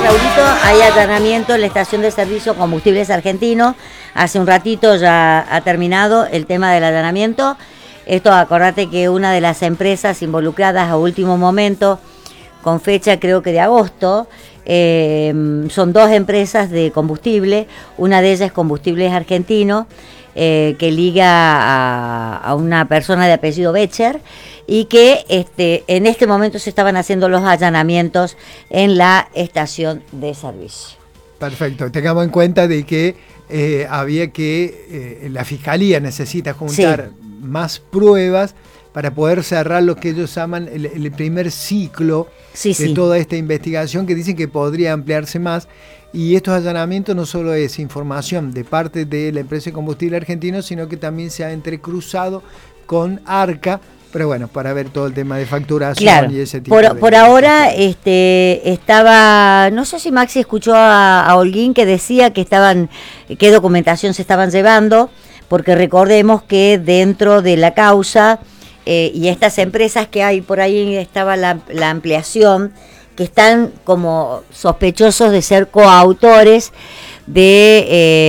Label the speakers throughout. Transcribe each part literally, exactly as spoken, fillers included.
Speaker 1: Saurito, hay allanamiento en la estación de servicio Combustibles Argentinos. Hace un ratito ya ha terminado el tema del allanamiento. Esto, acordate que una de las empresas involucradas a último momento, con fecha creo que de agosto, eh, son dos empresas de combustible. Una de ellas es Combustibles Argentinos, eh, que liga a, a una persona de apellido Becher, y que este, en este momento se estaban haciendo los allanamientos en la estación de servicio.
Speaker 2: Perfecto, tengamos en cuenta de que eh, había que, eh, la Fiscalía necesita juntar sí. más pruebas para poder cerrar lo que ellos llaman el, el primer ciclo sí, de sí. toda esta investigación, que dicen que podría ampliarse más. Y estos allanamientos no solo es información de parte de la empresa de combustible argentino, sino que también se ha entrecruzado con ARCA, pero bueno, para ver todo el tema de facturación
Speaker 1: claro,
Speaker 2: y ese tipo
Speaker 1: por,
Speaker 2: de...
Speaker 1: Por ahora este, estaba, no sé si Maxi escuchó a, a Holguín que decía que estaban, qué documentación se estaban llevando, porque recordemos que dentro de la causa eh, y estas empresas que hay por ahí estaba la, la ampliación, que están como sospechosos de ser coautores de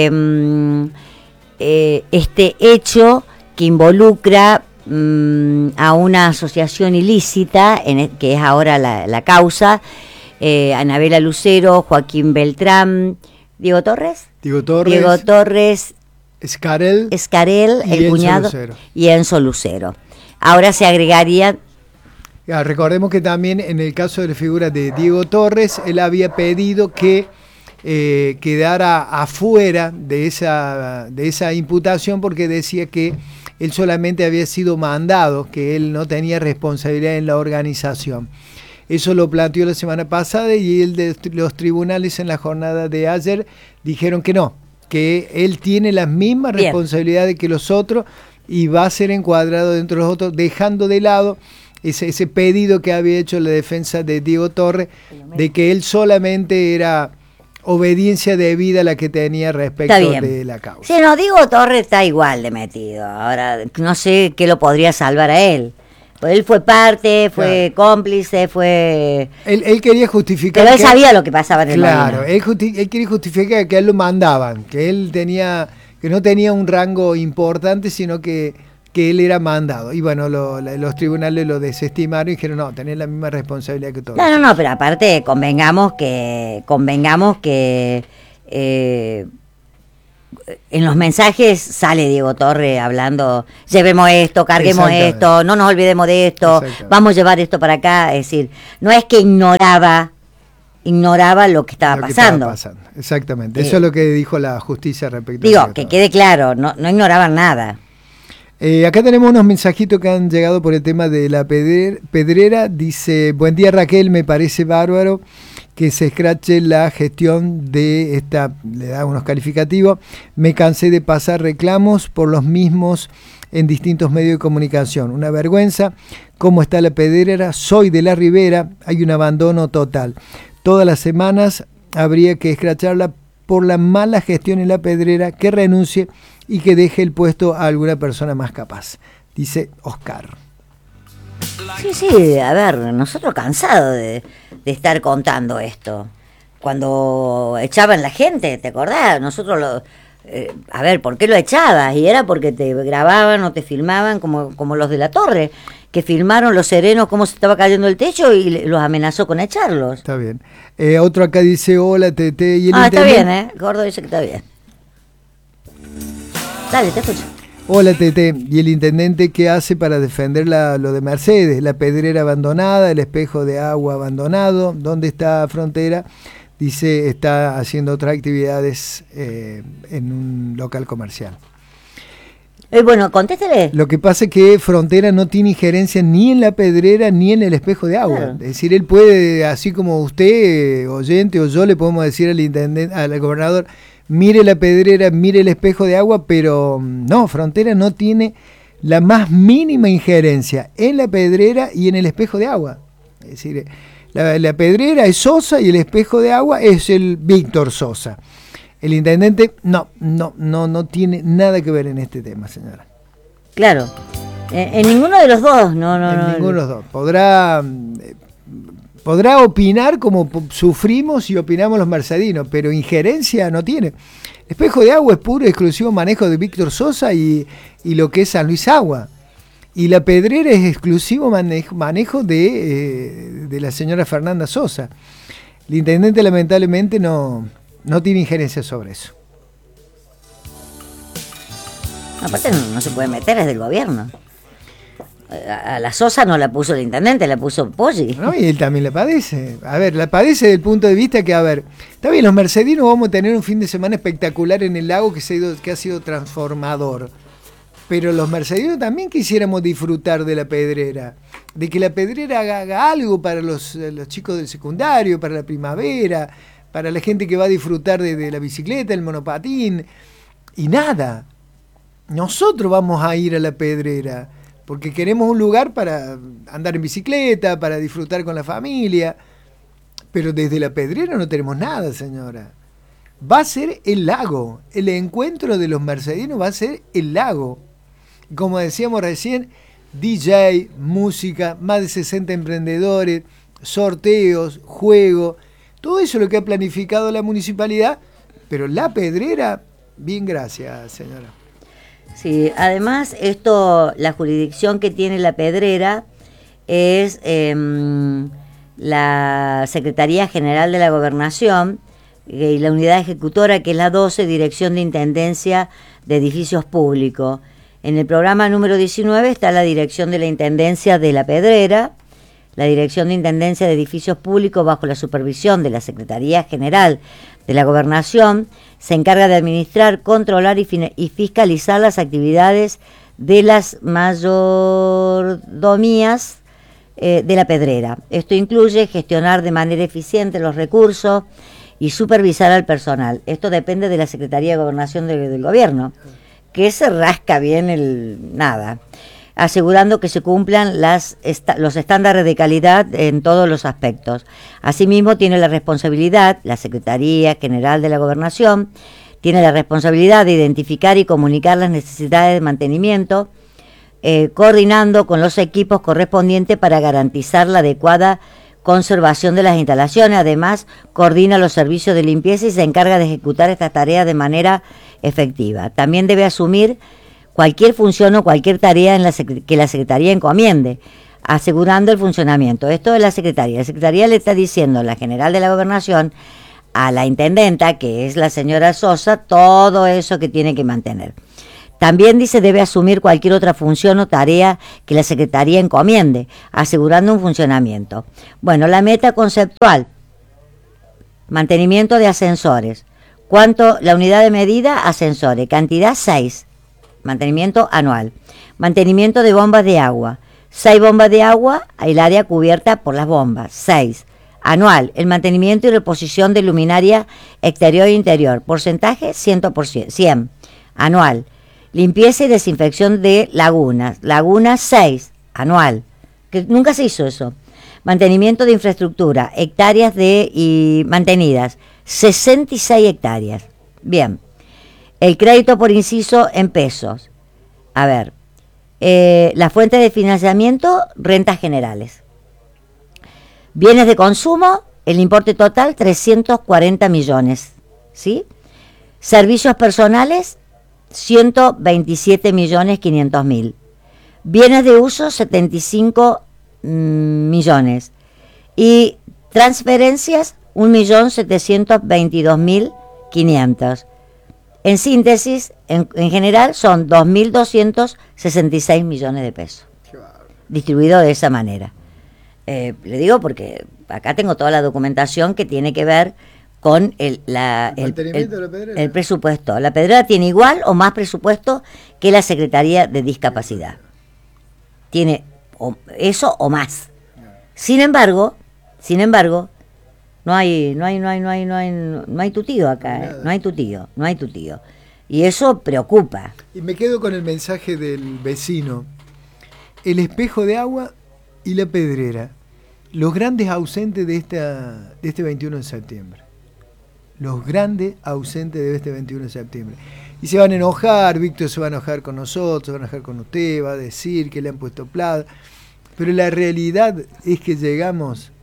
Speaker 1: eh, eh, este hecho que involucra a una asociación ilícita, en el, que es ahora la, la causa, eh, Anabela Lucero, Joaquín Beltrán, Diego Torres,
Speaker 2: Diego Torres,
Speaker 1: Diego Torres,
Speaker 2: Escarel,
Speaker 1: Escarel el
Speaker 2: Enzo
Speaker 1: cuñado
Speaker 2: Lucero.
Speaker 1: Y Enzo Lucero. Ahora se agregaría.
Speaker 2: Ya, recordemos que también en el caso de la figura de Diego Torres, él había pedido que eh, quedara afuera de esa, de esa imputación, porque decía que él solamente había sido mandado, que él no tenía responsabilidad en la organización. Eso lo planteó la semana pasada y el de los tribunales en la jornada de ayer dijeron que no, que él tiene las mismas Bien. responsabilidades que los otros y va a ser encuadrado dentro de los otros, dejando de lado ese, ese pedido que había hecho la defensa de Diego Torres, de que él solamente era obediencia debida a la que tenía respecto de la causa.
Speaker 1: Sí, no, Diego Torres está igual de metido. Ahora, no sé qué lo podría salvar a él. Pues él fue parte, fue claro. cómplice, fue...
Speaker 2: Él, él quería justificar...
Speaker 1: Pero él
Speaker 2: que
Speaker 1: sabía lo que pasaba en el
Speaker 2: Claro,
Speaker 1: marino.
Speaker 2: él, justi- él quería justificar que a él lo mandaban, que él tenía, que no tenía un rango importante, sino que, que él era mandado. Y bueno, lo, la, los tribunales lo desestimaron y dijeron, no, tenés la misma responsabilidad que todos.
Speaker 1: No, no, no, pero aparte convengamos que... Convengamos que... Eh, en los mensajes sale Diego Torres hablando, llevemos esto, carguemos esto, no nos olvidemos de esto, vamos a llevar esto para acá. Es decir, no es que ignoraba ignoraba lo que estaba
Speaker 2: lo
Speaker 1: pasando.
Speaker 2: Que estaba pasando. Exactamente, eh, eso es lo que dijo la justicia respecto
Speaker 1: digo,
Speaker 2: a
Speaker 1: Digo, que quede claro, no, no ignoraban nada.
Speaker 2: Eh, acá tenemos unos mensajitos que han llegado por el tema de la pedre- pedrera. Dice, buen día Raquel, me parece bárbaro que se escrache la gestión de esta, le da unos calificativos. Me cansé de pasar reclamos por los mismos en distintos medios de comunicación. Una vergüenza. ¿Cómo está la pedrera? Soy de la Ribera, hay un abandono total. Todas las semanas habría que escracharla por la mala gestión en la pedrera, que renuncie y que deje el puesto a alguna persona más capaz, dice Oscar.
Speaker 1: Sí, sí, a ver, nosotros cansados de, de estar contando esto. Cuando echaban la gente, ¿te acordás? Nosotros lo... Eh, a ver, ¿por qué lo echabas? Y era porque te grababan o te filmaban como, como los de la Torre, que filmaron los serenos cómo se estaba cayendo el techo y los amenazó con echarlos.
Speaker 2: Está bien. Eh, otro acá dice, hola, Tete. Y el
Speaker 1: ah,
Speaker 2: intendente...
Speaker 1: está bien, ¿eh? Gordo dice que está bien. Dale, te escucho.
Speaker 2: Hola, Tete. ¿Y el intendente qué hace para defender la, lo de Mercedes? La pedrera abandonada, el espejo de agua abandonado. ¿Dónde está Frontera? Dice, está haciendo otras actividades eh, en un local comercial.
Speaker 1: Eh, bueno, contéstele.
Speaker 2: Lo que pasa es que Frontera no tiene injerencia ni en la pedrera ni en el espejo de agua. Claro. Es decir, él puede, así como usted, oyente, o yo, le podemos decir al intendente, al gobernador, mire la pedrera, mire el espejo de agua, pero no, Frontera no tiene la más mínima injerencia en la pedrera y en el espejo de agua. Es decir, la, la pedrera es Sosa y el espejo de agua es el Víctor Sosa. El intendente no, no, no, no tiene nada que ver en este tema, señora.
Speaker 1: Claro, en, en ninguno de los dos, no, no,
Speaker 2: en
Speaker 1: no.
Speaker 2: ninguno de los dos. Podrá, podrá opinar como sufrimos y opinamos los mercedinos, pero injerencia no tiene. Espejo de Agua es puro y exclusivo manejo de Víctor Sosa y, y lo que es San Luis Agua. Y La Pedrera es exclusivo manejo, manejo de, eh, de la señora Fernanda Sosa. El intendente lamentablemente no, no tiene injerencia sobre eso.
Speaker 1: Aparte no, no se puede meter, es del gobierno. A, a la Sosa no la puso el intendente, la puso Poggi.
Speaker 2: No, y él también la padece. A ver, la padece desde el punto de vista que, a ver, está bien, los mercedinos vamos a tener un fin de semana espectacular en el lago que, se ha, ido, que ha sido transformador. Pero los mercedinos también quisiéramos disfrutar de La Pedrera. De que La Pedrera haga, haga algo para los, los chicos del secundario, para la primavera, para la gente que va a disfrutar de, de la bicicleta, el monopatín. Y nada. Nosotros vamos a ir a La Pedrera porque queremos un lugar para andar en bicicleta, para disfrutar con la familia. Pero desde La Pedrera no tenemos nada, señora. Va a ser el lago. El encuentro de los mercedinos va a ser el lago. Como decíamos recién, D J, música, más de sesenta emprendedores, sorteos, juego, todo eso es lo que ha planificado la municipalidad, pero La Pedrera, bien, gracias, señora.
Speaker 1: Sí, además esto, la jurisdicción que tiene La Pedrera es eh, la Secretaría General de la Gobernación eh, y la unidad ejecutora, que es la doce, Dirección de Intendencia de Edificios Públicos. En el programa número diecinueve está la Dirección de la Intendencia de La Pedrera, la Dirección de Intendencia de Edificios Públicos, bajo la supervisión de la Secretaría General de la Gobernación, se encarga de administrar, controlar y, y fiscalizar las actividades de las mayordomías eh, de La Pedrera. Esto incluye gestionar de manera eficiente los recursos y supervisar al personal. Esto depende de la Secretaría de Gobernación de, del Gobierno, que se rasca bien el nada, asegurando que se cumplan las esta, los estándares de calidad en todos los aspectos. Asimismo, tiene la responsabilidad, la Secretaría General de la Gobernación, tiene la responsabilidad de identificar y comunicar las necesidades de mantenimiento, eh, coordinando con los equipos correspondientes para garantizar la adecuada conservación de las instalaciones. Además, coordina los servicios de limpieza y se encarga de ejecutar estas tareas de manera efectiva. También debe asumir cualquier función o cualquier tarea en la que la Secretaría encomiende, asegurando el funcionamiento. Esto es la Secretaría. La Secretaría le está diciendo a la General de la Gobernación, a la Intendenta, que es la señora Sosa, todo eso que tiene que mantener. También dice debe asumir cualquier otra función o tarea que la Secretaría encomiende, asegurando un funcionamiento. Bueno, la meta conceptual, mantenimiento de ascensores. ¿Cuánto? La unidad de medida, ascensores. Cantidad, seis. Mantenimiento anual. Mantenimiento de bombas de agua. Seis bombas de agua, el área cubierta por las bombas. Seis. Anual. El mantenimiento y reposición de luminaria exterior e interior. Porcentaje, cien por ciento. cien. Anual. Limpieza y desinfección de lagunas. Lagunas, seis. Anual. Que nunca se hizo eso. Mantenimiento de infraestructura. Hectáreas de y mantenidas. sesenta y seis hectáreas. Bien. El crédito por inciso en pesos. A ver. Eh, la fuente de financiamiento, rentas generales. Bienes de consumo, el importe total, trescientos cuarenta millones. ¿Sí? Servicios personales, ciento veintisiete millones quinientos mil. Bienes de uso, setenta y cinco mm, millones. Y transferencias, un millón setecientos veintidós mil quinientos. En síntesis, en, en general, son dos mil doscientos sesenta y seis millones de pesos. Distribuido de esa manera. Eh, le digo porque acá tengo toda la documentación que tiene que ver con el, la, el, el, el, el presupuesto. La Pedrera tiene igual o más presupuesto que la Secretaría de Discapacidad. Tiene o, eso o más. Sin embargo, sin embargo, no hay, no hay, no hay, no hay, no hay, no hay tu tío acá, ¿eh? No hay tu tío, no hay tu tío. Y eso preocupa.
Speaker 2: Y me quedo con el mensaje del vecino. El espejo de agua y La Pedrera, los grandes ausentes de esta de este veintiuno de septiembre. Los grandes ausentes de este veintiuno de septiembre. Y se van a enojar, Víctor se va a enojar con nosotros, se va a enojar con usted, va a decir que le han puesto plata. Pero la realidad es que llegamos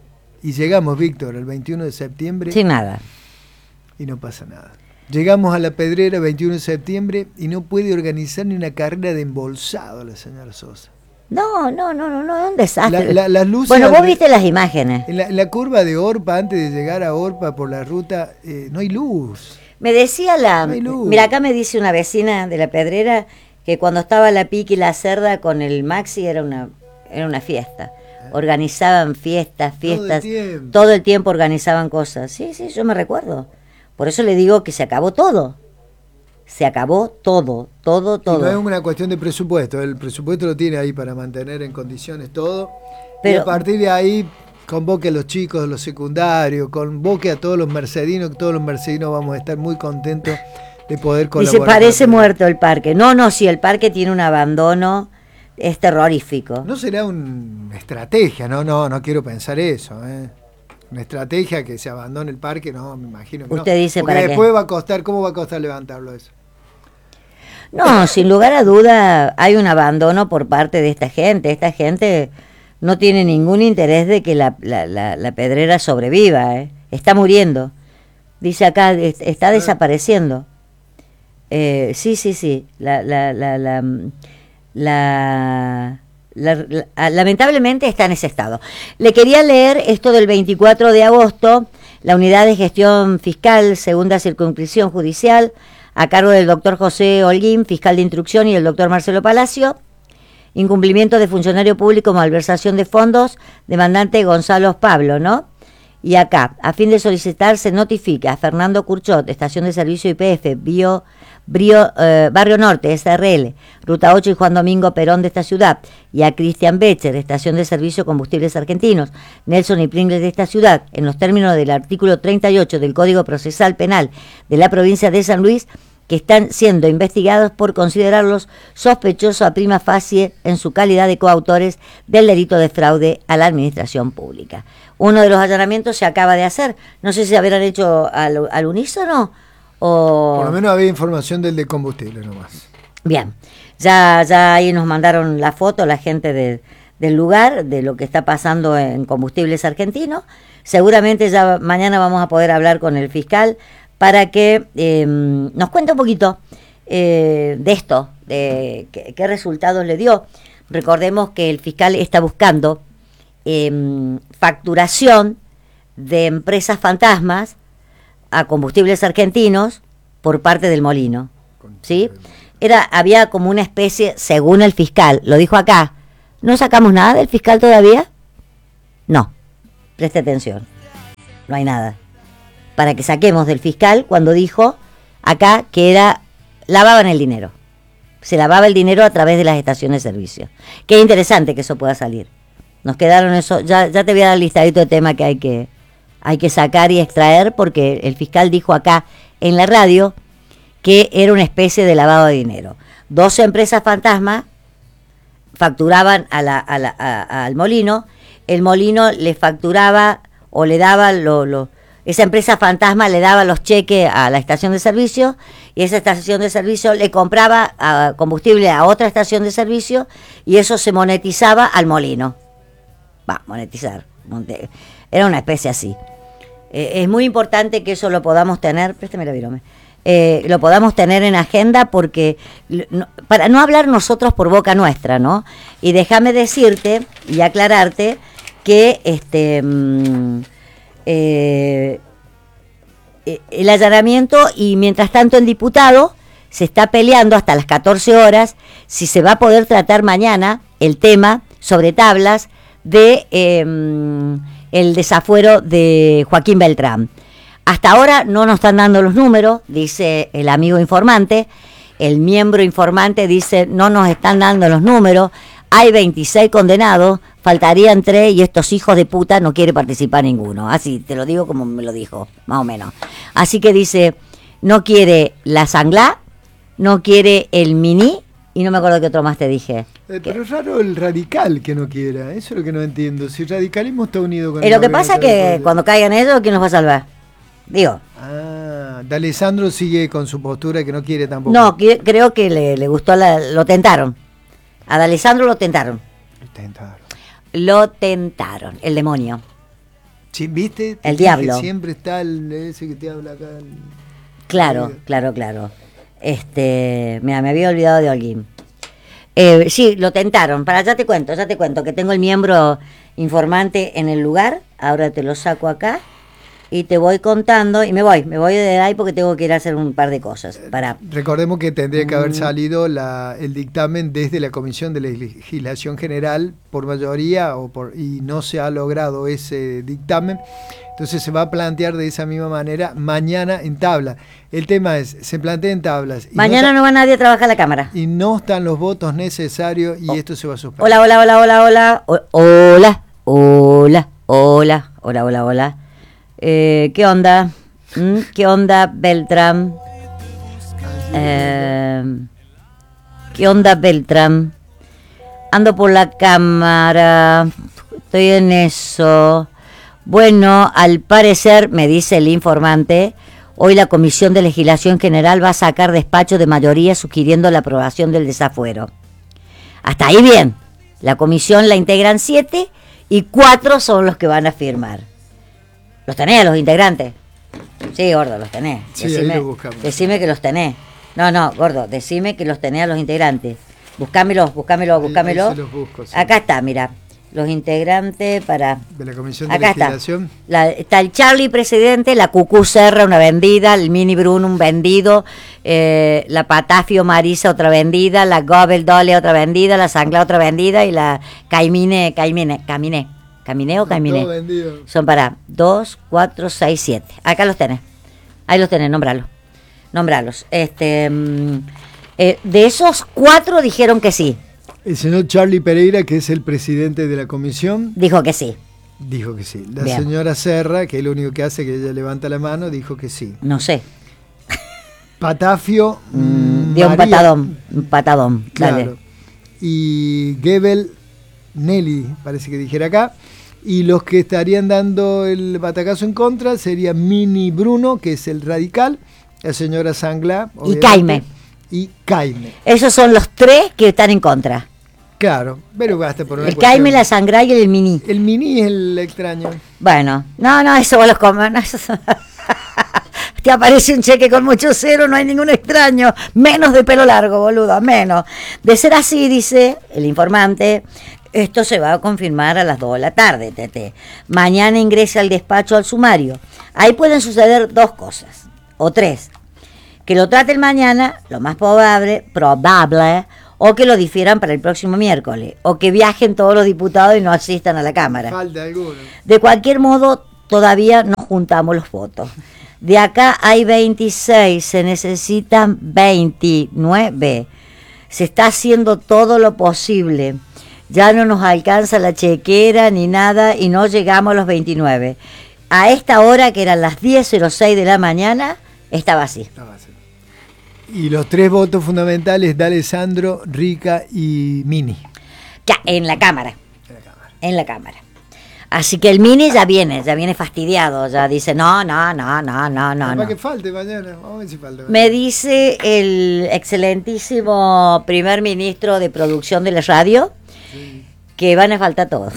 Speaker 2: Y llegamos, Víctor, el veintiuno de septiembre.
Speaker 1: Sin nada.
Speaker 2: Y no pasa nada. Llegamos a La Pedrera el veintiuno de septiembre y no puede organizar ni una carrera de embolsado la señora Sosa.
Speaker 1: No, no, no, no, no, es un desastre.
Speaker 2: La, la, las luces
Speaker 1: bueno, vos
Speaker 2: al,
Speaker 1: viste las imágenes.
Speaker 2: En la, en la curva de Orpa, antes de llegar a Orpa por la ruta, eh, no hay luz.
Speaker 1: Me decía la...
Speaker 2: No hay luz.
Speaker 1: Mira, acá me dice una vecina de La Pedrera que cuando estaba la Piqui y la Cerda con el Maxi era una, era una fiesta. Organizaban fiestas, fiestas.
Speaker 2: Todo el tiempo.
Speaker 1: Todo el tiempo organizaban cosas. Sí, sí, yo me recuerdo. Por eso le digo que se acabó todo. Se acabó todo, todo, todo.
Speaker 2: Y no es una cuestión de presupuesto, el presupuesto lo tiene ahí para mantener en condiciones todo.
Speaker 1: Pero,
Speaker 2: y a partir de ahí convoque a los chicos de los secundarios, convoque a todos los mercedinos, que todos los mercedinos vamos a estar muy contentos de poder colaborar.
Speaker 1: Y se parece muerto el parque. No, no, sí, el parque tiene un abandono, es terrorífico.
Speaker 2: No será una estrategia, no, no, no quiero pensar eso, ¿eh? Una estrategia que se abandone el parque, no, me imagino que
Speaker 1: Usted
Speaker 2: no.
Speaker 1: dice
Speaker 2: Porque
Speaker 1: para
Speaker 2: después
Speaker 1: qué.
Speaker 2: va a costar, ¿cómo va a costar levantarlo eso?
Speaker 1: No, sin lugar a duda hay un abandono por parte de esta gente. Esta gente no tiene ningún interés de que la, la, la, la Pedrera sobreviva, ¿eh? Está muriendo. Dice acá, está desapareciendo. Eh, sí, sí, sí. La, la, la, la, la, la, la, lamentablemente está en ese estado. Le quería leer esto del veinticuatro de agosto, la Unidad de Gestión Fiscal, Segunda Circunscripción Judicial, a cargo del doctor José Holguín, fiscal de instrucción, y el doctor Marcelo Palacio. Incumplimiento de funcionario público, malversación de fondos, demandante Gonzalo Pablo, ¿no? Y acá, a fin de solicitar, se notifica a Fernando Curchot, Estación de Servicio I P F, Bio, Brio, eh, Barrio Norte, S R L, Ruta ocho y Juan Domingo Perón de esta ciudad, y a Cristian Becher, Estación de Servicio Combustibles Argentinos, Nelson y Pringles de esta ciudad, en los términos del artículo treinta y ocho del Código Procesal Penal de la provincia de San Luis, que están siendo investigados por considerarlos sospechosos a prima facie en su calidad de coautores del delito de fraude a la administración pública. Uno de los allanamientos se acaba de hacer, no sé si habrán hecho al, al unísono o...
Speaker 2: Por lo menos había información del de combustible nomás.
Speaker 1: Bien, ya, ya ahí nos mandaron la foto la gente de, del lugar, de lo que está pasando en Combustibles Argentinos. Seguramente ya mañana vamos a poder hablar con el fiscal para que eh, nos cuente un poquito eh, de esto, de qué, qué resultados le dio. Recordemos que el fiscal está buscando eh, facturación de empresas fantasmas a Combustibles Argentinos por parte del molino, ¿sí? Era, había como una especie, según el fiscal, lo dijo acá, ¿no sacamos nada del fiscal todavía? No, preste atención, no hay nada para que saquemos del fiscal cuando dijo acá que era, lavaban el dinero, se lavaba el dinero a través de las estaciones de servicio. Qué interesante que eso pueda salir. Nos quedaron eso, ya, ya te voy a dar el listadito de temas que hay que hay que sacar y extraer, porque el fiscal dijo acá en la radio que era una especie de lavado de dinero. Dos empresas fantasmas facturaban a la, a la, a, al molino, el molino le facturaba o le daba lo, lo esa empresa fantasma le daba los cheques a la estación de servicio, y esa estación de servicio le compraba a combustible a otra estación de servicio, y eso se monetizaba al molino. Va, monetizar. Era una especie así. Eh, es muy importante que eso lo podamos tener, présteme la virome, eh, lo podamos tener en agenda, porque no, para no hablar nosotros por boca nuestra, ¿no? Y déjame decirte y aclararte que este... Mmm, Eh, el allanamiento, y mientras tanto el diputado se está peleando hasta las catorce horas si se va a poder tratar mañana el tema sobre tablas de eh, el desafuero de Joaquín Beltrán. Hasta ahora no nos están dando los números, dice el amigo informante. El miembro informante dice no nos están dando los números, hay veintiséis condenados, faltarían tres y estos hijos de puta no quiere participar ninguno. Así, te lo digo como me lo dijo, más o menos. Así que dice, no quiere la Sanglá, no quiere el Mini, y no me acuerdo qué otro más te dije.
Speaker 2: Eh, pero es raro el radical que no quiera, eso es lo que no entiendo. Si el radicalismo está unido con...
Speaker 1: Eh, lo que pasa es que cuando caigan ellos, ¿quién los va a salvar? Digo.
Speaker 2: Ah, D'Alessandro sigue con su postura que no quiere tampoco.
Speaker 1: No, que, creo que le, le gustó, la, lo tentaron. A D'Alessandro lo tentaron.
Speaker 2: Tentaron.
Speaker 1: Lo tentaron, el demonio.
Speaker 2: Sí, ¿viste? Te
Speaker 1: El
Speaker 2: dije,
Speaker 1: diablo.
Speaker 2: Siempre está el, ese que te habla acá. El...
Speaker 1: Claro, claro, claro. Este, mira, me había olvidado de Holguín. Eh, sí, lo tentaron. Para, ya te cuento, ya te cuento que tengo el miembro informante en el lugar. Ahora te lo saco acá y te voy contando y me voy, me voy de ahí porque tengo que ir a hacer un par de cosas. Para.
Speaker 2: Recordemos que tendría que haber salido la, el dictamen desde la Comisión de Legislación General por mayoría o por y no se ha logrado ese dictamen. Entonces se va a plantear de esa misma manera mañana en tabla. El tema es, se plantea en tablas. Y
Speaker 1: Mañana no, no va nadie a trabajar a la Cámara.
Speaker 2: Y no están los votos necesarios y oh. esto se va a suspender.
Speaker 1: Hola, hola, hola, hola, hola. O, hola, hola, hola, hola, hola, hola. Eh, ¿Qué onda? ¿Mm? ¿Qué onda, Beltrán? Eh, ¿Qué onda, Beltrán? Ando por la cámara. Estoy en eso. Bueno, al parecer, me dice el informante, hoy la Comisión de Legislación General va a sacar despacho de mayoría sugiriendo la aprobación del desafuero. Hasta ahí bien. La comisión la integran siete y cuatro son los que van a firmar. ¿Los tenés, los integrantes? Sí, gordo, los tenés.
Speaker 2: Sí,
Speaker 1: decime,
Speaker 2: ahí lo buscamos.
Speaker 1: Decime que los tenés. No, no, gordo, decime que los tenés a los integrantes. Buscámelos, buscámelos, buscámelos.
Speaker 2: Ahí, ahí se los busco, sí.
Speaker 1: Acá está, mira. Los integrantes para...
Speaker 2: De la Comisión de
Speaker 1: Acá
Speaker 2: Legislación.
Speaker 1: Está. La, está el Charlie presidente, la Cucú Serra, una vendida, el Mini Bruno, un vendido, eh, la Patafio Marisa, otra vendida, la Gobel Dole, otra vendida, la Sangla, otra vendida, y la Caimine, Caimine, Caminé. ¿Caminé o Caminé? Son para dos, cuatro, seis, siete. Acá los tenés. Ahí los tenés, nombralos. Nombralos. Este, eh, de esos cuatro dijeron que sí.
Speaker 2: El señor Charlie Pereira, que es el presidente de la comisión,
Speaker 1: dijo que sí.
Speaker 2: Dijo que sí. La
Speaker 1: Bien.
Speaker 2: Señora Serra, que es lo único que hace que ella levanta la mano, dijo que sí.
Speaker 1: No sé.
Speaker 2: Patafio
Speaker 1: mm, dio un patadón, un patadón.
Speaker 2: Claro.
Speaker 1: Dale.
Speaker 2: Y Gebel Nelly, parece que dijera acá. Y los que estarían dando el batacazo en contra serían Mini Bruno, que es el radical, la señora Sangla
Speaker 1: y Caime.
Speaker 2: Y Caime.
Speaker 1: Esos son los tres que están en contra.
Speaker 2: Claro, pero basta por una
Speaker 1: el Caime, la Sangra y el Mini.
Speaker 2: El Mini es el extraño.
Speaker 1: Bueno, no, no, eso vos los comes. No, eso... Te aparece un cheque con mucho cero, no hay ningún extraño. Menos de pelo largo, boludo, menos. De ser así, dice el informante, esto se va a confirmar a las dos de la tarde, Tete. Mañana ingresa al despacho al sumario. Ahí pueden suceder dos cosas, o tres. Que lo traten mañana, lo más probable, probable, o que lo difieran para el próximo miércoles, o que viajen todos los diputados y no asistan a la Cámara.
Speaker 2: Falta alguno.
Speaker 1: De cualquier modo, todavía no juntamos los votos. De acá hay veintiséis, se necesitan veintinueve. Se está haciendo todo lo posible. Ya no nos alcanza la chequera ni nada y no llegamos a los veintinueve. A esta hora, que eran las diez cero seis de la mañana, estaba así. Estaba así.
Speaker 2: Y los tres votos fundamentales de Alessandro, Rica y Mini.
Speaker 1: Ya, en la Cámara.
Speaker 2: En la Cámara.
Speaker 1: En la Cámara. Así que el Mini ya viene, ya viene fastidiado, ya dice, no, no, no, no, no, no.
Speaker 2: Para
Speaker 1: no.
Speaker 2: que falte mañana, vamos a ver si falta mañana.
Speaker 1: Me dice el excelentísimo primer ministro de producción de la radio, sí, que van a faltar todos.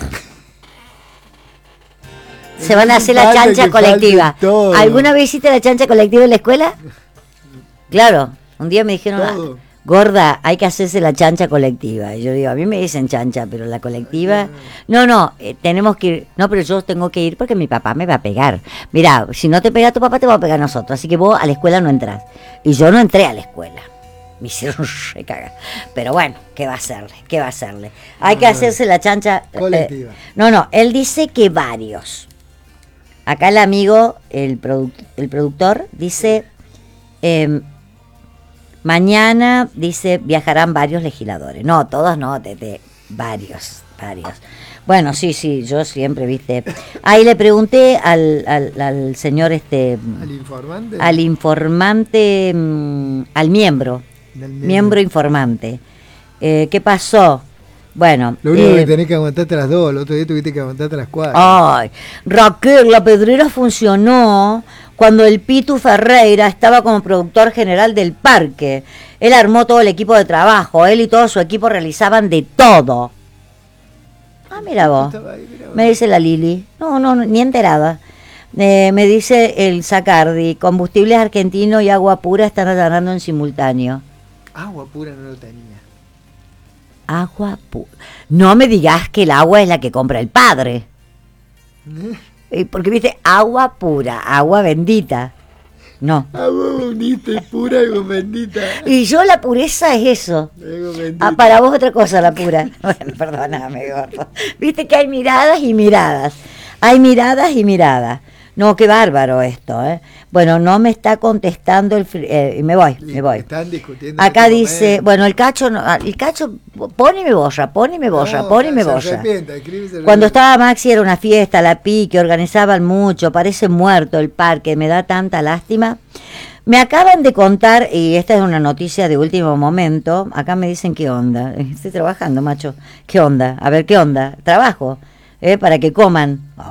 Speaker 1: Se van a hacer la chancha colectiva. ¿Alguna vez hiciste la chancha colectiva en la escuela? Claro, un día me dijeron, ah, gorda, hay que hacerse la chancha colectiva. Y yo digo, a mí me dicen chancha, pero la colectiva... No, no, eh, tenemos que ir. No, pero yo tengo que ir porque mi papá me va a pegar. Mirá, si no te pega tu papá, te va a pegar nosotros. Así que vos a la escuela no entrás. Y yo no entré a la escuela. Me hicieron recagar. Pero bueno, ¿qué va a hacerle? ¿Qué va a hacerle? Hay que hacerse la chancha...
Speaker 2: colectiva.
Speaker 1: Eh, no, no, él dice que varios. Acá el amigo, el, produ- el productor, dice... Eh, mañana, dice, viajarán varios legisladores. No, todos no, Tete, varios, varios. Bueno, sí, sí, yo siempre, viste. Ahí le pregunté al, al, al señor, este...
Speaker 2: ¿Al informante?
Speaker 1: Al informante, mmm, al miembro, miembro. miembro informante. Eh, ¿Qué pasó? Bueno...
Speaker 2: Lo único
Speaker 1: eh,
Speaker 2: que tenés que aguantarte a las dos, el otro día tuviste que aguantarte a las cuatro.
Speaker 1: Ay, Raquel, la pedrera funcionó cuando el Pitu Ferreira estaba como productor general del parque. Él armó todo el equipo de trabajo, él y todo su equipo realizaban de todo. Ah, mira vos.
Speaker 2: Ahí, mira vos.
Speaker 1: Me dice la Lili. No, no, ni enterada. Eh, me dice el Zacardi, combustibles argentinos y agua pura están allanando en simultáneo.
Speaker 2: Agua pura no lo tenía.
Speaker 1: Agua pura. No me digas que el agua es la que compra el padre. ¿Eh? Porque viste, agua pura, agua bendita. No.
Speaker 2: Agua bonita y pura, agua bendita.
Speaker 1: Y yo la pureza es eso. Ah, para vos otra cosa la pura. Bueno, perdóname, gordo. Viste que hay miradas y miradas. Hay miradas y miradas. No, qué bárbaro esto, ¿eh? Bueno, no me está contestando el... Eh, me voy, me voy.
Speaker 2: Están discutiendo.
Speaker 1: Acá dice, momento. Bueno, el cacho, no, el cacho, pone y me borra, pone y me borra, no, pone y me borra. Cuando estaba Maxi era una fiesta, la pi, que organizaban mucho, parece muerto el parque, me da tanta lástima. Me acaban de contar, y esta es una noticia de último momento, acá me dicen qué onda, estoy trabajando, macho, qué onda, a ver qué onda, trabajo, ¿eh? Para que coman. Oh.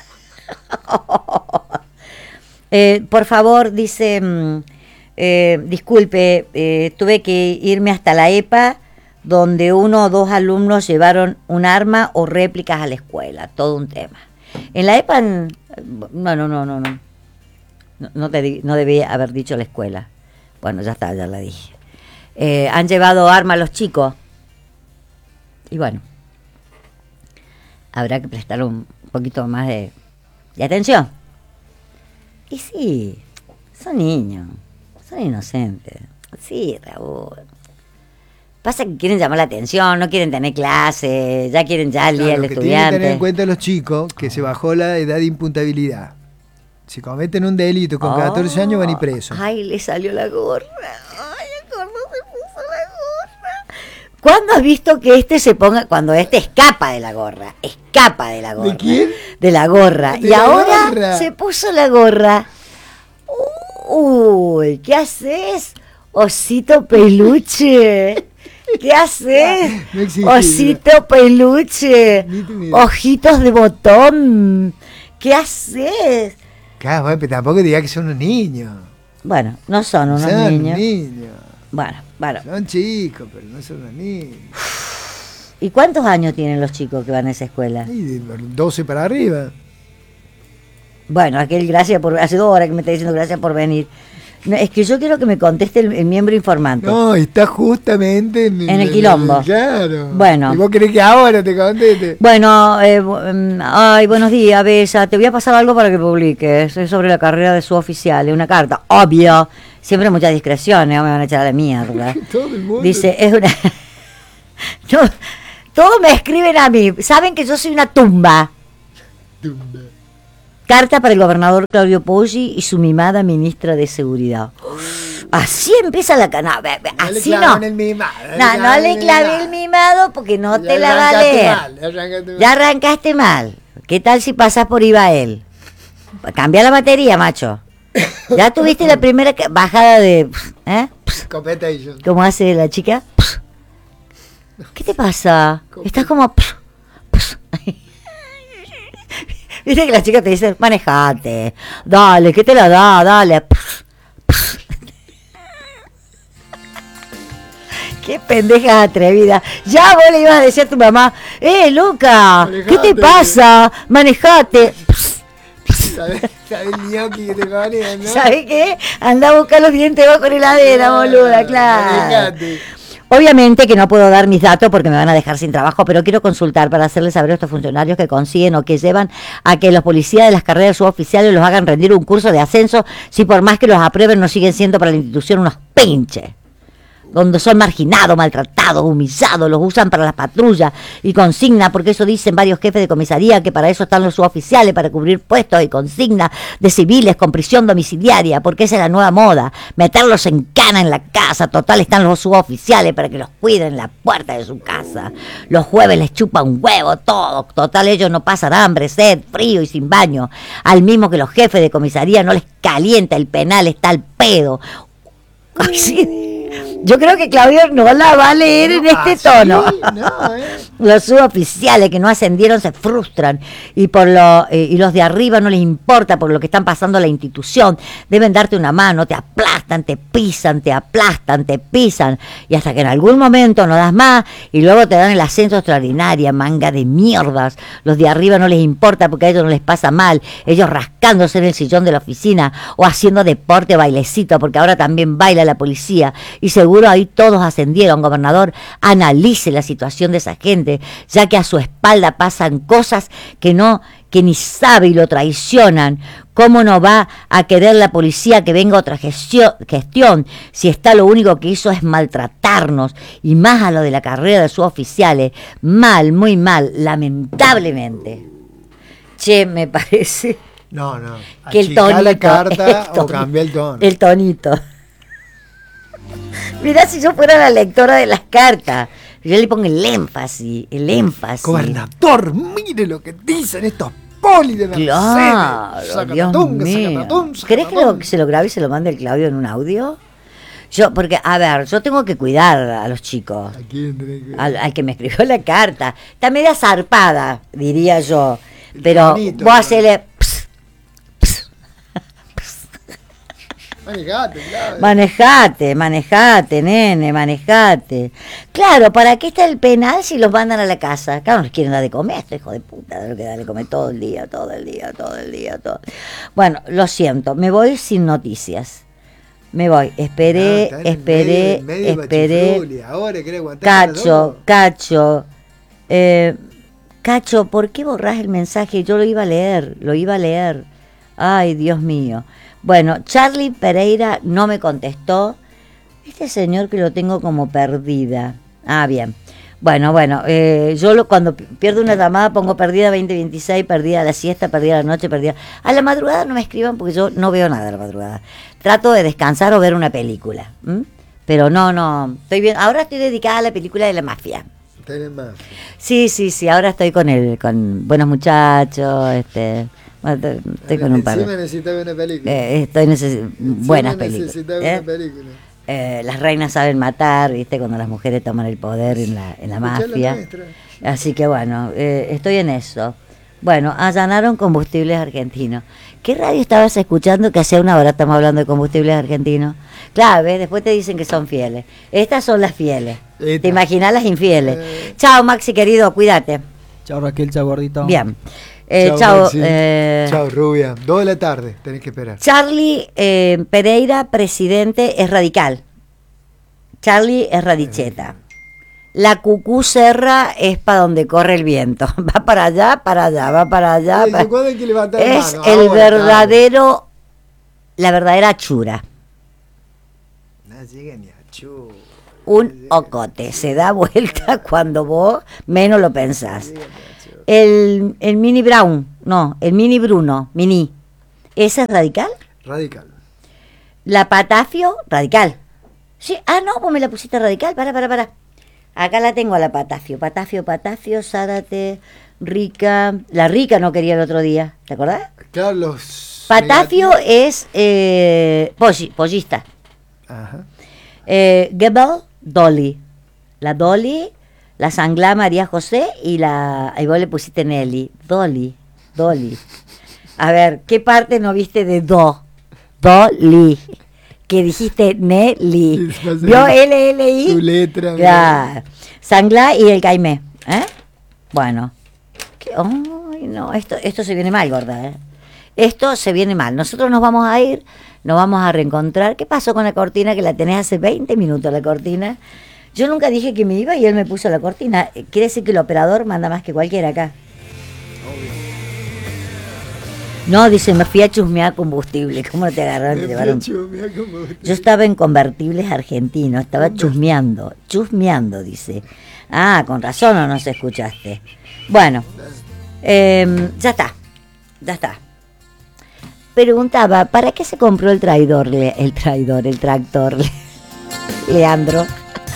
Speaker 1: eh, por favor, dice, eh, disculpe, eh, tuve que irme hasta la E P A, donde uno o dos alumnos llevaron un arma o réplicas a la escuela, todo un tema. En la E P A, no, no, no, no, no, no, te, no debía haber dicho la escuela. Bueno, ya está, ya la dije. Eh, han llevado armas los chicos. Y bueno, habrá que prestar un poquito más de... ¿Y atención? Y sí, son niños, son inocentes. Sí, Raúl. Pasa que quieren llamar la atención, no quieren tener clase, ya quieren ya el día del estudiante. Tienen que
Speaker 2: tener en cuenta los chicos que oh. se bajó la edad de imputabilidad. Si cometen un delito con oh. catorce años van a ir presos.
Speaker 1: Ay, le salió la gorra. Ay, el gordo se puso la gorra. ¿Cuándo has visto que este se ponga, cuando este escapa de la gorra? Escapa de la gorra.
Speaker 2: ¿De quién?
Speaker 1: De la gorra.
Speaker 2: ¿De
Speaker 1: y
Speaker 2: la
Speaker 1: ahora
Speaker 2: gorra? Se
Speaker 1: puso la gorra. Uy, ¿qué haces? Osito peluche. ¿Qué haces?
Speaker 2: No existe,
Speaker 1: Osito mira. Peluche. Ojitos de botón. ¿Qué haces?
Speaker 2: Claro, bueno, pero tampoco diga que son unos niños.
Speaker 1: Bueno, no son unos
Speaker 2: son
Speaker 1: niños.
Speaker 2: niños.
Speaker 1: Bueno, bueno.
Speaker 2: Son chicos, pero no son unos niños.
Speaker 1: ¿Y cuántos años tienen los chicos que van a esa escuela?
Speaker 2: Y de doce para arriba.
Speaker 1: Bueno, aquel, gracias por... Hace dos horas que me está diciendo gracias por venir. No, es que yo quiero que me conteste el, el miembro informante.
Speaker 2: No, está justamente en,
Speaker 1: en el quilombo.
Speaker 2: En, claro.
Speaker 1: Bueno.
Speaker 2: ¿Y vos querés que ahora te conteste?
Speaker 1: Bueno, eh, ay, buenos días, Besa. Te voy a pasar algo para que publiques. Es sobre la carrera de suboficial. Es una carta, obvio. Siempre mucha discreción, ¿eh? Me van a echar a la mierda.
Speaker 2: Todo el mundo.
Speaker 1: Dice, es una... no, todos me escriben a mí. Saben que yo soy una tumba.
Speaker 2: Tumba.
Speaker 1: Carta para el gobernador Claudio Poggi y su mimada ministra de Seguridad. Así empieza la cana. Así no.
Speaker 2: El mimado,
Speaker 1: no, no le clavé el mimado porque no
Speaker 2: ya
Speaker 1: te la va a leer.
Speaker 2: Mal, ya, arrancaste
Speaker 1: ya arrancaste mal. ¿Qué tal si pasas por Ibael? Cambia la batería, macho. Ya tuviste la primera bajada de... ¿eh?
Speaker 2: Competition.
Speaker 1: ¿Cómo hace la chica? ¿Qué te pasa? Estás como... Viste que las chicas te dicen, manejate, dale, ¿qué te la da? Dale. Qué pendeja atrevida. Ya vos le ibas a decir a tu mamá, eh, loca, manejate. ¿Qué te pasa? Manejate.
Speaker 2: ¿Sabes el ñoqui que te maneja, no?
Speaker 1: ¿Sabes qué? Anda a buscar los dientes bajo la heladera, no, boluda, claro. Manejate. Obviamente que no puedo dar mis datos porque me van a dejar sin trabajo, pero quiero consultar para hacerles saber a estos funcionarios que consiguen o que llevan a que los policías de las carreras suboficiales los hagan rendir un curso de ascenso, si por más que los aprueben no siguen siendo para la institución unos pinches. Donde son marginados, maltratados, humillados, los usan para las patrullas y consigna, porque eso dicen varios jefes de comisaría, que para eso están los suboficiales, para cubrir puestos y consigna de civiles con prisión domiciliaria, porque esa es la nueva moda, meterlos en cana en la casa, total están los suboficiales para que los cuiden en la puerta de su casa, los jueves les chupa un huevo, todo, total ellos no pasan hambre, sed, frío y sin baño, al mismo que los jefes de comisaría no les calienta el penal, está al pedo. Así Yo creo que Claudio no la va a leer no, en este así, tono. No, eh. Los suboficiales que no ascendieron se frustran y por lo eh, y los de arriba no les importa por lo que están pasando a la institución. Deben darte una mano, te aplastan, te pisan, te aplastan, te pisan y hasta que en algún momento no das más y luego te dan el ascenso extraordinario, manga de mierdas. Los de arriba no les importa porque a ellos no les pasa mal. Ellos rascándose en el sillón de la oficina o haciendo deporte, bailecito, porque ahora también baila la policía y seguro ahí todos ascendieron. Gobernador, analice la situación de esa gente, ya que a su espalda pasan cosas que no, que ni sabe y lo traicionan. ¿Cómo no va a querer la policía que venga otra gestión, gestión si está lo único que hizo es maltratarnos y más a lo de la carrera de sus oficiales? Mal, muy mal, lamentablemente. Che, me parece
Speaker 2: no, no.
Speaker 1: que el tonito,
Speaker 2: la carta
Speaker 1: el tonito,
Speaker 2: o cambia el tono.
Speaker 1: El tonito. Mirá si yo fuera la lectora de las cartas. Yo le pongo el énfasis, el énfasis.
Speaker 2: Gobernador, mire lo que dicen estos polis de Mercedes.
Speaker 1: Claro, Dios mío. ¿Crees que, lo, que se lo grabe y se lo mande el Claudio en un audio? Yo, porque, a ver, yo tengo que cuidar a los chicos. ¿A quién tenés que al, al que me escribió la carta. Está media zarpada, diría yo. El pero bonito, vos hacerle...
Speaker 2: Manejate, claro.
Speaker 1: Manejate, manejate, nene, manejate. Claro, ¿para qué está el penal si los mandan a la casa? Claro, nos quieren dar de comer, esto hijo de puta, de lo que da de comer todo el día, todo el día, todo el día, todo. Bueno, lo siento, me voy sin noticias. Me voy, esperé, no, esperé, medio, medio esperé. Ahora querés aguantar. Cacho, Cacho, eh, Cacho, ¿por qué borrás el mensaje? Yo lo iba a leer, lo iba a leer. Ay, Dios mío. Bueno, Charlie Pereira no me contestó. Este señor que lo tengo como perdida. Ah, bien. Bueno, bueno, eh, yo lo, cuando pierdo una llamada pongo perdida veinte veintiséis, perdida a la siesta, perdida a la noche, perdida... A la madrugada no me escriban porque yo no veo nada a la madrugada. Trato de descansar o ver una película. ¿m? Pero no, no, estoy bien. Ahora estoy dedicada a la película de la mafia.
Speaker 2: ¿Tenés mafia?
Speaker 1: Sí, sí, sí, ahora estoy con el, con Buenos Muchachos, este... Estoy con un par.
Speaker 2: Encima necesitaba una película.
Speaker 1: Eh, estoy necesitando buenas películas.
Speaker 2: ¿eh? Una película.
Speaker 1: Eh, las reinas saben matar, ¿viste? Cuando las mujeres toman el poder en la, en la mafia. Así que bueno, eh, estoy en eso. Bueno, allanaron Combustibles Argentinos. ¿Qué radio estabas escuchando que hace una hora estamos hablando de combustibles argentinos? Claro, ¿ves? Después te dicen que son fieles. Estas son las fieles. Esta. ¿Te imaginas las infieles? Eh. Chao, Maxi, querido, cuídate.
Speaker 3: Chao, Raquel, chao, gordito.
Speaker 1: Bien. Eh, chao, chao, eh,
Speaker 2: chao, rubia. Dos de la tarde, tenés que esperar.
Speaker 1: Charlie eh, Pereira, presidente, es radical. Charlie es radicheta. La Cucú Serra es para donde corre el viento. Va para allá, para allá, va para allá.
Speaker 2: Oye,
Speaker 1: para...
Speaker 2: ¿cuándo hay que levantar
Speaker 1: es
Speaker 2: la mano?
Speaker 1: el
Speaker 2: Ahora,
Speaker 1: verdadero, claro. La verdadera chura.
Speaker 2: No llega ni a chura.
Speaker 1: Un ocote. Se da vuelta cuando vos menos lo pensás. El, el mini Brown, no, el mini Bruno, mini. ¿Ese es radical?
Speaker 2: Radical.
Speaker 1: La Patafio, radical. Sí, ah, no, pues me la pusiste radical, para, para, para. Acá la tengo a la Patafio, Patafio, Patafio, Zárate, Rica. La Rica no quería el otro día, ¿te acordás?
Speaker 2: Claro, los...
Speaker 1: Patafio negativos. Es eh, polli, pollista.
Speaker 2: Ajá.
Speaker 1: Eh, Gebel, Dolly. La Dolly... La Sanglá María José y la... Ahí vos le pusiste Nelly. Dolly. Dolly. A ver, ¿qué parte no viste de do? Dolly. Que dijiste Nelly. ¿Vio L L I?
Speaker 2: Tu letra.
Speaker 1: Claro. Sanglá y el Caimé. ¿Eh? Bueno. ¿Qué? Ay, no. Esto, esto se viene mal, gorda. ¿eh? Esto se viene mal. Nosotros nos vamos a ir, nos vamos a reencontrar. ¿Qué pasó con la cortina que la tenés hace veinte minutos, la cortina? Yo nunca dije que me iba y él me puso la cortina. Quiere decir que el operador manda más que cualquiera acá. No, dice, me fui a chusmear combustible. ¿Cómo no te agarraron? Te llevaron? Yo estaba en Convertibles Argentinos, estaba chusmeando. Chusmeando, dice. Ah, con razón no nos escuchaste. Bueno, eh, ya está. Ya está. Preguntaba, ¿para qué se compró el traidor? El traidor, el tractor. Leandro.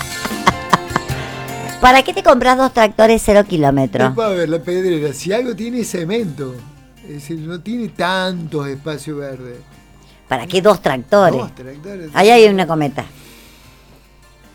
Speaker 1: ¿Para qué te compras dos tractores cero kilómetros?
Speaker 2: Para ver la pedrera, si algo tiene cemento, es decir, no tiene tantos espacios verdes.
Speaker 1: ¿Para qué dos tractores?
Speaker 2: Dos tractores.
Speaker 1: Ahí hay una cometa.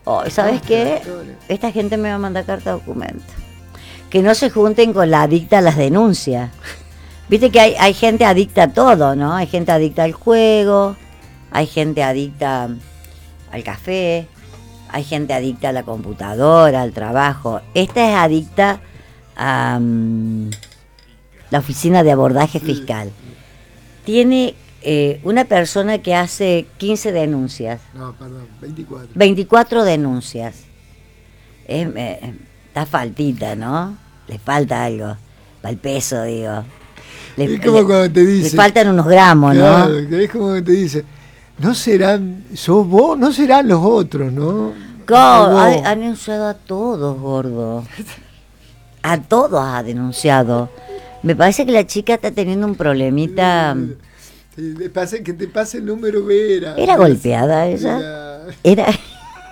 Speaker 1: Oh, ¿sabes
Speaker 2: Ah,
Speaker 1: qué?
Speaker 2: doctora.
Speaker 1: Esta gente me va a mandar carta documento. Que no se junten con la adicta a las denuncias. Viste que hay, hay gente adicta a todo, ¿no? Hay gente adicta al juego, hay gente adicta al café, hay gente adicta a la computadora, al trabajo. Esta es adicta a um, la oficina de abordaje fiscal. Tiene eh, una persona que hace quince denuncias.
Speaker 2: No, perdón, veinticuatro.
Speaker 1: veinticuatro denuncias. Es, eh, está faltita, ¿no? Le falta algo. Para el peso, digo. Le,
Speaker 2: Es como
Speaker 1: le-
Speaker 2: cuando te dice.
Speaker 1: le faltan unos gramos,
Speaker 2: Claro,
Speaker 1: ¿no?
Speaker 2: que es como que te dice, no serán, sos vos, no serán los otros, ¿no?
Speaker 1: Co-
Speaker 2: Sos vos.
Speaker 1: ha, ha denunciado a todos, gordo. A todos ha denunciado. Me parece que la chica está teniendo un problemita.
Speaker 2: Sí, te pase- que te pase el número Vera.
Speaker 1: ¿Era golpeada ella?
Speaker 2: Era-
Speaker 1: Era.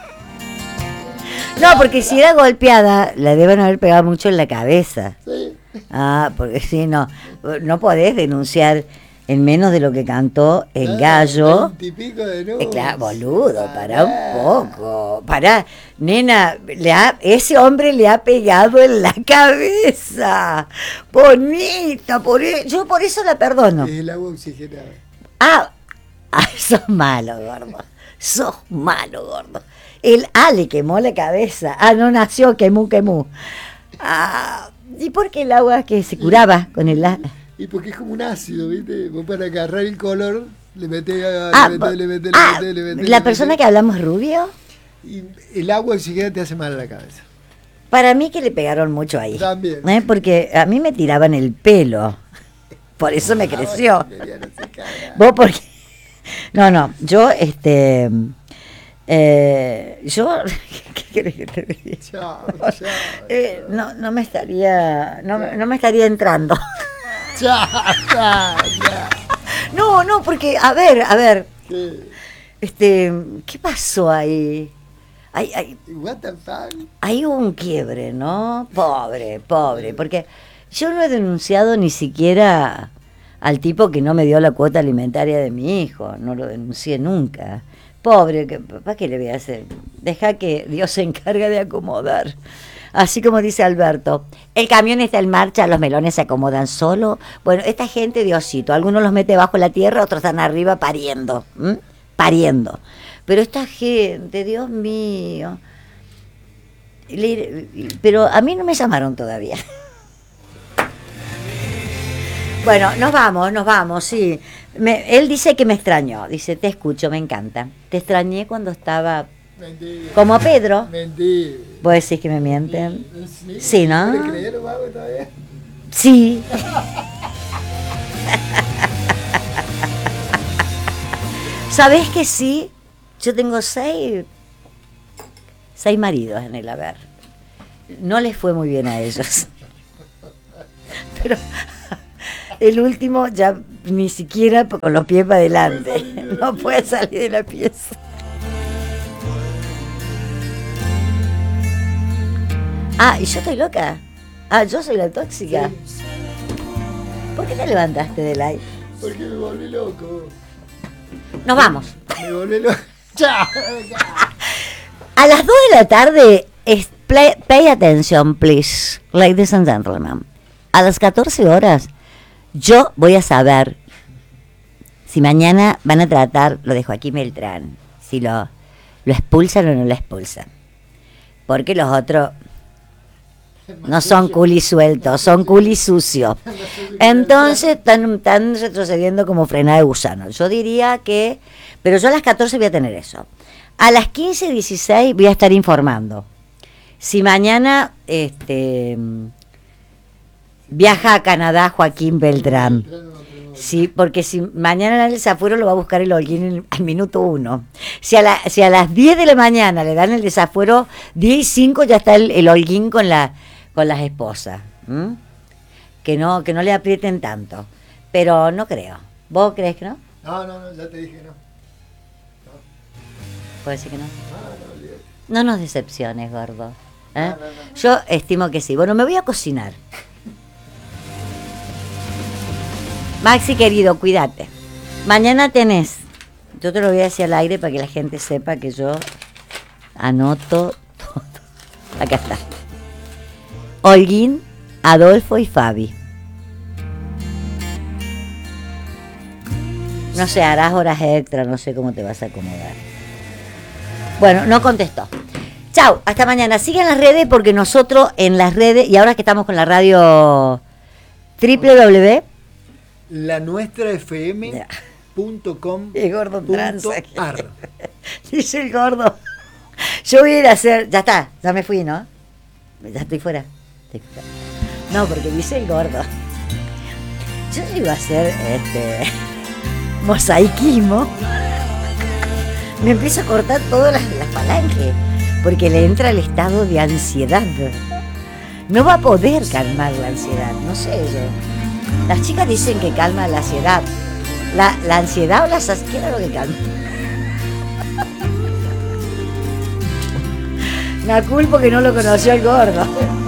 Speaker 1: No, porque si era golpeada, la deben haber pegado mucho en la cabeza.
Speaker 2: Sí.
Speaker 1: Ah, porque si no, no podés denunciar en menos de lo que cantó el
Speaker 2: Claro,
Speaker 1: gallo.
Speaker 2: veintipico de
Speaker 1: Eh,
Speaker 2: nuevo.
Speaker 1: claro, boludo, pará un poco. Pará, nena, le ha- ese hombre le ha pegado en la cabeza. Bonita, por e- yo por eso la perdono.
Speaker 2: Es el agua oxigenada.
Speaker 1: Ah, ah, sos malo, gordo. Sos malo, gordo. El A le quemó la cabeza. Ah, no nació, quemú, quemú. Ah, ¿y por qué el agua que se curaba con el A?
Speaker 2: Y porque es como un ácido, ¿viste? Vos para agarrar el color, le metés,
Speaker 1: Ah,
Speaker 2: le metés, le metés,
Speaker 1: ah,
Speaker 2: le metés, le metés.
Speaker 1: la
Speaker 2: le
Speaker 1: persona
Speaker 2: metés.
Speaker 1: que hablamos es rubio.
Speaker 2: Y el agua oxigenada te hace mal a la cabeza.
Speaker 1: Para mí que le pegaron mucho ahí.
Speaker 2: También.
Speaker 1: ¿Eh? Porque a mí me tiraban el pelo. Por eso me creció.
Speaker 2: Ya no se caga.
Speaker 1: Vos porque... No, no, yo, este... eh, yo... ¿Qué querés que te diga?
Speaker 2: Chao, chao.
Speaker 1: Eh, no, no me estaría... No, me- no me estaría entrando.
Speaker 2: Chao, chao, chao.
Speaker 1: No, no, porque, a ver, a ver...
Speaker 2: Sí.
Speaker 1: Este, ¿qué pasó ahí? Hay, hay,
Speaker 2: What the fuck?
Speaker 1: hay un quiebre, ¿no? Pobre, pobre, porque yo no he denunciado ni siquiera al tipo que no me dio la cuota alimentaria de mi hijo, no lo denuncié nunca. Pobre, que- ¿para qué le voy a hacer? Deja que Dios se encarga de acomodar. Así como dice Alberto, el camión está en marcha, los melones se acomodan solo. Bueno, esta gente, Diosito, algunos los mete bajo la tierra, otros están arriba pariendo, ¿m? pariendo. Pero esta gente, Dios mío. Le- pero a mí no me llamaron todavía. Bueno, nos vamos, nos vamos, sí. Me- él dice que me extrañó, dice, te escucho, me encanta. Te extrañé cuando estaba
Speaker 2: Mentira.
Speaker 1: como Pedro.
Speaker 2: Mentira.
Speaker 1: ¿Vos decís que me mienten?
Speaker 2: Sí,
Speaker 1: Sí, ¿no?
Speaker 2: ¿Le creyeron, vago, todavía?
Speaker 1: Sí. ¿Sabés que sí? Yo tengo seis, seis maridos en el haber. No les fue muy bien a ellos. Pero el último ya ni siquiera con los pies para adelante. No puede salir de la pieza. Ah, ¿y yo estoy loca? Ah, yo soy la tóxica. ¿Por qué te levantaste del aire?
Speaker 2: Porque me volví loco.
Speaker 1: Nos vamos.
Speaker 2: Me volví loco. Chao.
Speaker 1: A las dos de la tarde, es play- pay attention, please, ladies and gentlemen. A las catorce horas, yo voy a saber si mañana van a tratar lo de Joaquín Beltrán, si lo, lo expulsan o no lo expulsan. Porque los otros no son culis sueltos, son culis sucios. Entonces están, están retrocediendo como frenada de gusano. Yo diría que, pero yo a las catorce voy a tener eso. A las quince dieciséis voy a estar informando. Si mañana este viaja a Canadá Joaquín Beltrán. Sí, porque si mañana el desafuero lo va a buscar el Holguín en- al minuto uno. Si a, la, si a las diez de la mañana le dan el desafuero, diez y cinco ya está el, el Holguín con, la, con las esposas. ¿M? Que no, que no le aprieten tanto. Pero no creo. ¿Vos crees que no?
Speaker 2: No, no, no, ya te dije no.
Speaker 1: ¿Puede ser que no?
Speaker 2: No, no, olvídate.
Speaker 1: No nos decepciones, gordo. ¿eh?
Speaker 2: No, no, no.
Speaker 1: Yo estimo que sí. Bueno, me voy a cocinar. Maxi, querido, cuídate. Mañana tenés. Yo te lo voy a decir al aire para que la gente sepa que yo anoto todo. Acá está. Holguín, Adolfo y Fabi. No sé, harás horas extra, no sé cómo te vas a acomodar. Bueno, no contestó. Chau, hasta mañana. Sigan las redes porque nosotros en las redes, y ahora que estamos con la radio doble u doble u doble u
Speaker 2: la nuestra f m punto com
Speaker 1: el gordo tranza.
Speaker 2: ar.
Speaker 1: Dice el gordo. Yo voy a ir a hacer. Ya está, ya me fui, ¿no? Ya estoy fuera. Estoy fuera. No, porque dice el gordo. Yo iba a hacer este mosaicismo. Me empiezo a cortar todas las, las falanges. Porque le entra el estado de ansiedad. No va a poder calmar la ansiedad, no sé yo. Las chicas dicen que calma la ansiedad. La, la ansiedad o la ansiedad, ¿qué era lo que calma? Me culpo que no lo conoció el gordo.